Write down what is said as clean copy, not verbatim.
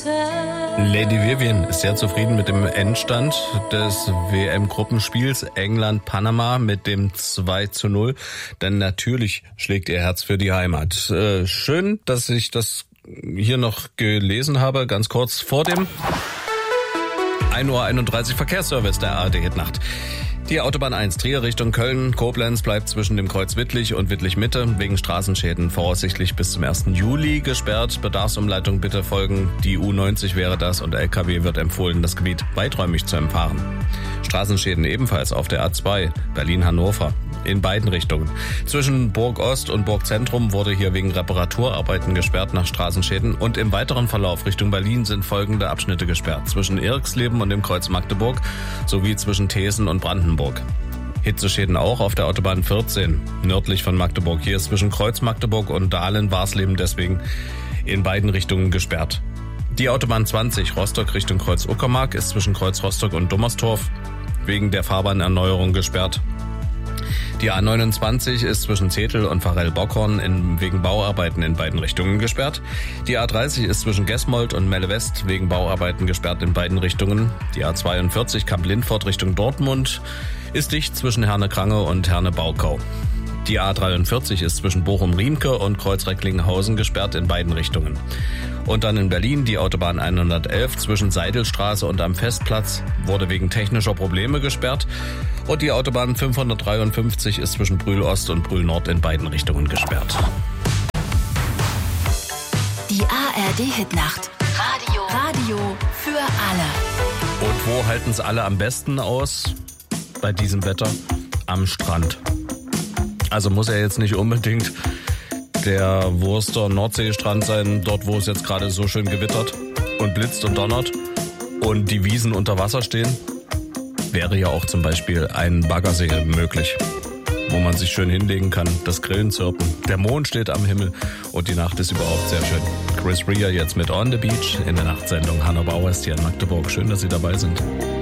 Lady Vivian ist sehr zufrieden mit dem Endstand des WM-Gruppenspiels England-Panama mit dem 2:0. Denn natürlich schlägt ihr Herz für die Heimat. Schön, dass ich das hier noch gelesen habe, ganz kurz vor dem 1:31 Uhr Verkehrsservice der ARD Hitnacht. Die Autobahn 1 Trier Richtung Köln, Koblenz bleibt zwischen dem Kreuz Wittlich und Wittlich Mitte wegen Straßenschäden voraussichtlich bis zum 1. Juli gesperrt. Bedarfsumleitung bitte folgen. Die U90 wäre das und LKW wird empfohlen, das Gebiet weiträumig zu umfahren. Straßenschäden ebenfalls auf der A2 Berlin-Hannover in beiden Richtungen. Zwischen Burg Ost und Burg Zentrum wurde hier wegen Reparaturarbeiten gesperrt nach Straßenschäden und im weiteren Verlauf Richtung Berlin sind folgende Abschnitte gesperrt. Zwischen Irxleben und dem Kreuz Magdeburg sowie zwischen Thesen und Brandenburg. Hitzeschäden auch auf der Autobahn 14 nördlich von Magdeburg. Hier ist zwischen Kreuz Magdeburg und Dahlen-Warsleben deswegen in beiden Richtungen gesperrt. Die Autobahn 20 Rostock Richtung Kreuz Uckermark ist zwischen Kreuz Rostock und Dummerstorf wegen der Fahrbahnerneuerung gesperrt. Die A29 ist zwischen Zetel und Pfarrell-Bockhorn wegen Bauarbeiten in beiden Richtungen gesperrt. Die A30 ist zwischen Gesmold und Melle West wegen Bauarbeiten gesperrt in beiden Richtungen. Die A42 Kamp-Lindfort Richtung Dortmund ist dicht zwischen Herne-Krange und Herne-Baukau. Die A43 ist zwischen Bochum-Riemke und Kreuz-Recklinghausen gesperrt in beiden Richtungen. Und dann in Berlin die Autobahn 111 zwischen Seidelstraße und am Festplatz wurde wegen technischer Probleme gesperrt. Und die Autobahn 553 ist zwischen Brühl-Ost und Brühl-Nord in beiden Richtungen gesperrt. Die ARD-Hitnacht. Radio für alle. Und wo halten es alle am besten aus bei diesem Wetter? Am Strand. Also muss er jetzt nicht unbedingt der Wurster Nordseestrand sein, dort wo es jetzt gerade so schön gewittert und blitzt und donnert und die Wiesen unter Wasser stehen. Wäre ja auch zum Beispiel ein Baggersee möglich, wo man sich schön hinlegen kann, das Grillen zirpen. Der Mond steht am Himmel und die Nacht ist überhaupt sehr schön. Chris Rea jetzt mit On the Beach in der Nachtsendung. Hanna Bauer ist hier in Magdeburg. Schön, dass Sie dabei sind.